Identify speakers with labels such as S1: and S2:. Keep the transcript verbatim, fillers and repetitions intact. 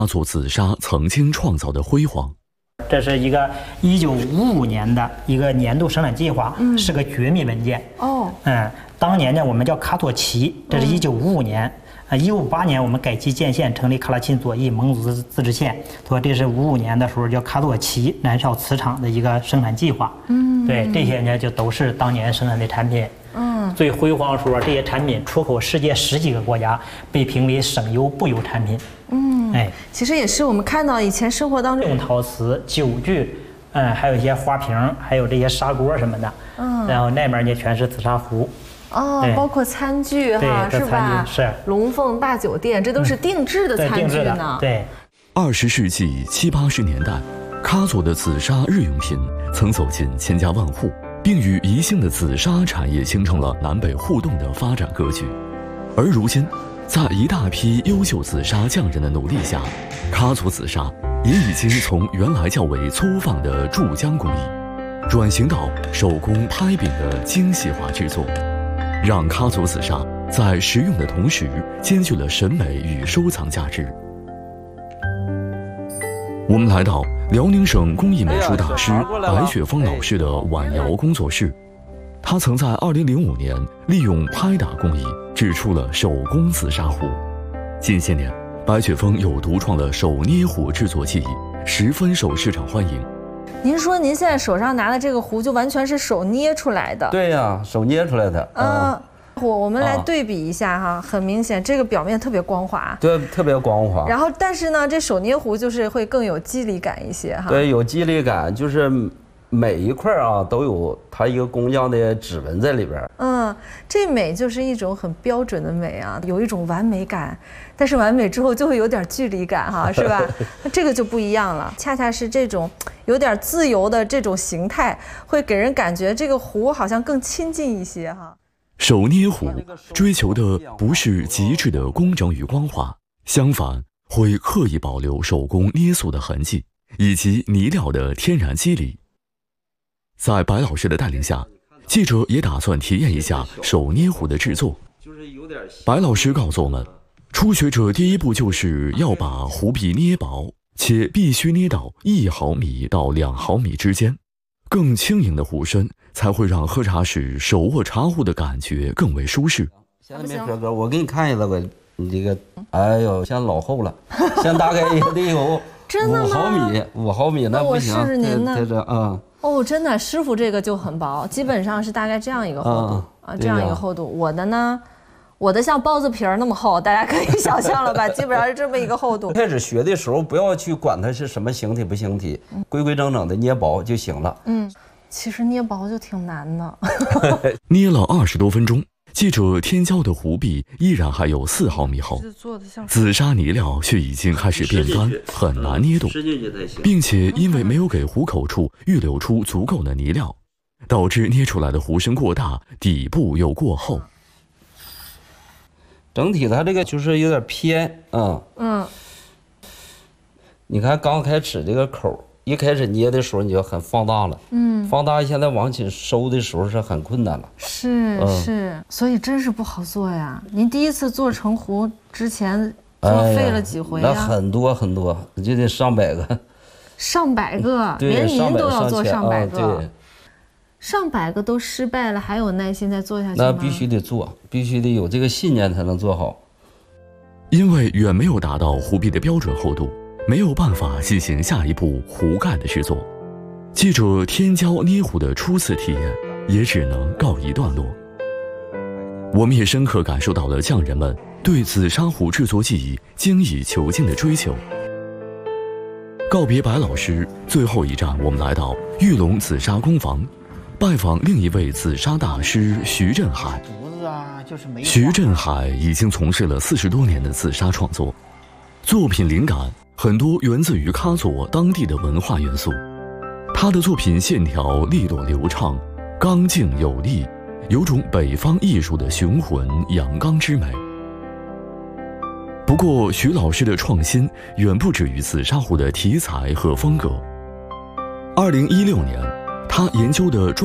S1: 阿祖自杀曾经创造的辉煌。
S2: 这是一个一九五五年的一个年度生产计划，嗯、是个绝密文件。哦，嗯，当年呢我们叫卡妥旗，这是一九五五年。啊，一九五八年我们改旗建县，成立卡拉钦左翼蒙古自自治县。说这是五五年的时候叫卡妥旗燃烧磁场的一个生产计划。嗯，对，这些呢就都是当年生产的产品。嗯，最辉煌的时候，这些产品出口世界十几个国家，被评为省优不优产品。
S3: 嗯，哎，其实也是我们看到以前生活当中
S2: 用陶瓷、酒具，嗯，还有一些花瓶，还有这些砂锅什么的。嗯，然后那边呢全是紫砂壶。
S3: 哦，包括餐具哈，是吧？
S2: 是
S3: 龙凤大酒店，这都是定制的餐具呢。
S2: 对，
S1: 二十世纪七八十年代，喀左的紫砂日用品曾走进千家万户，并与宜兴的紫砂产业形成了南北互动的发展格局。而如今，在一大批优秀紫砂匠人的努力下，喀左紫砂也已经从原来较为粗放的注浆工艺，转型到手工拍饼的精细化制作。让喀左紫砂在实用的同时兼具了审美与收藏价值。我们来到辽宁省工艺美术大师白雪峰老师的碗窑工作室，他曾在二零零五年利用拍打工艺制出了手工紫砂壶。近些年，白雪峰又独创了手捏壶制作技艺，十分受市场欢迎。
S3: 您说您现在手上拿的这个壶就完全是手捏出来的？
S4: 对呀、啊，手捏出来的。
S3: 嗯，我我们来对比一下哈，啊、很明显这个表面特别光滑，
S4: 对，特别光滑。
S3: 然后但是呢，这手捏壶就是会更有肌理感一些哈。
S4: 对，有肌理感，就是每一块啊都有它一个工匠的指纹在里边。
S3: 嗯，这美就是一种很标准的美啊，有一种完美感。但是完美之后就会有点距离感哈，是吧？那这个就不一样了，恰恰是这种有点自由的这种形态，会给人感觉这个壶好像更亲近一些哈。
S1: 手捏壶追求的不是极致的工整与光滑，相反会刻意保留手工捏塑的痕迹以及泥料的天然肌理。在白老师的带领下，记者也打算体验一下手捏壶的制作。白老师告诉我们，初学者第一步就是要把壶壁捏薄，且必须捏到一毫米到两毫米之间，更轻盈的壶身才会让喝茶时手握茶壶的感觉更为舒适。
S4: 现在没喝哥，我给你看一下吧，你这个，哎呦，现在老厚了，现在大概也得有五毫米，五毫米那不行。
S3: 我试试您的，
S4: 这这啊。
S3: 哦，真的，师傅这个就很薄，基本上是大概这样一个厚度啊，这样一个厚度。我的呢？我的像包子皮儿那么厚，大家可以想象了吧？基本上是这么一个厚度。
S4: 开始学的时候，不要去管它是什么形体不形体，规规整整的捏薄就行了。
S3: 嗯，其实捏薄就挺难的。
S1: 捏了二十多分钟，记者添浇的壶壁依然还有四毫米厚，紫砂泥料却已经开始变干，很难捏动，并且因为没有给壶口处预留出足够的泥料，导致捏出来的壶身过大，底部又过厚。
S4: 整体它这个就是有点偏，嗯嗯。你看刚开始这个口，一开始捏的时候你就很放大了，嗯，放大现在往起收的时候是很困难了。
S3: 是、嗯、是，所以真是不好做呀。您第一次做成壶之前做费了几回呀、
S4: 哎？那很多很多，就得上百个。
S3: 上百个，连您都要做上百个。
S4: 啊、对。
S3: 上百个都失败了，还有耐心再做下去吗？
S4: 那必须得做，必须得有这个信念才能做好。
S1: 因为远没有达到壶壁的标准厚度，没有办法进行下一步壶盖的制作。记者添浇捏壶的初次体验也只能告一段落。我们也深刻感受到了匠人们对紫砂壶制作技艺精益求精的追求。告别白老师，最后一站我们来到玉龙紫砂工坊，拜访另一位紫砂大师徐振海。徐振海已经从事了四十多年的紫砂创作，作品灵感很多源自于喀左当地的文化元素。他的作品线条利落流畅，刚劲有力，有种北方艺术的雄浑阳刚之美。不过，徐老师的创新远不止于紫砂壶的题材和风格。二零一六年，他研究的专